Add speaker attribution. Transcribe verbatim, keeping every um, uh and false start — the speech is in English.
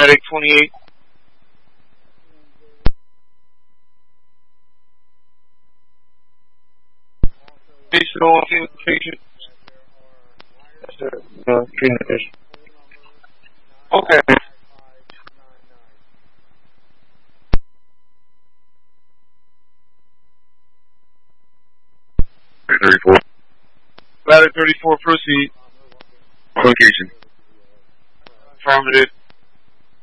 Speaker 1: Medic twenty-eight. Patient on scene with the patient. Yes, sir. No, treatment patient. Okay.
Speaker 2: thirty-four.
Speaker 1: Ladder thirty-four, proceed.
Speaker 2: Location.
Speaker 1: Affirmative.